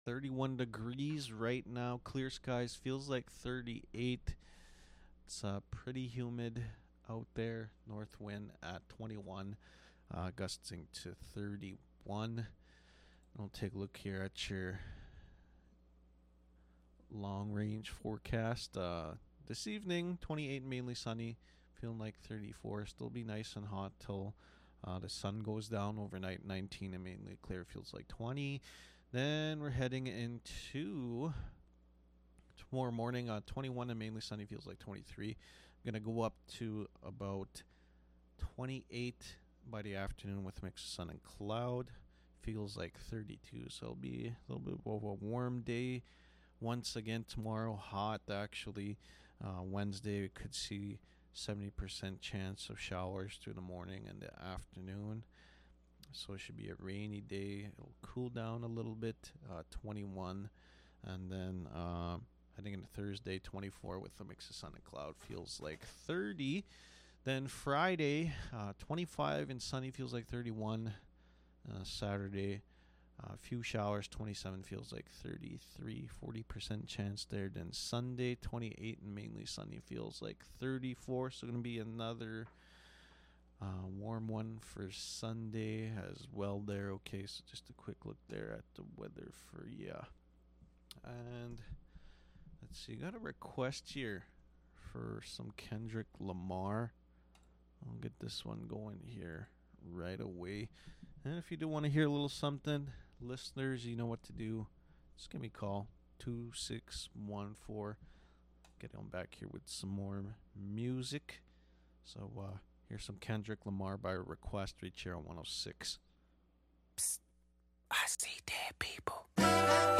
31 degrees right now. Clear skies. Feels like 38. It's pretty humid out there. North wind at 21, gusting to 31. I'll take a look here at your long range forecast. This evening, 28 mainly sunny, feeling like 34. Still be nice and hot till the sun goes down overnight. 19 and mainly clear, feels like 20. Then we're heading into tomorrow morning. 21 and mainly sunny, feels like 23. I'm gonna go up to about 28 by the afternoon with a mix of sun and cloud. Feels like 32, so it'll be a little bit of a warm day once again tomorrow. Hot actually. Wednesday we could see 70% chance of showers through the morning and the afternoon. So it should be a rainy day. It'll cool down a little bit. 21, and then heading into Thursday, 24 with a mix of sun and cloud. Feels like 30. Then Friday, 25 and sunny, feels like 31. Saturday, a few showers, 27, feels like 33, 40% chance there. Then Sunday, 28 and mainly sunny, feels like 34. So going to be another warm one for Sunday as well there. Okay, so just a quick look there at the weather for you. And let's see, got a request here for some Kendrick Lamar. I'll get this one going here right away. And if you do want to hear a little something, listeners, you know what to do. Just give me a call, 2614. Get on back here with some more music. So here's some Kendrick Lamar by request. Reach here on 106. Psst, I see dead people.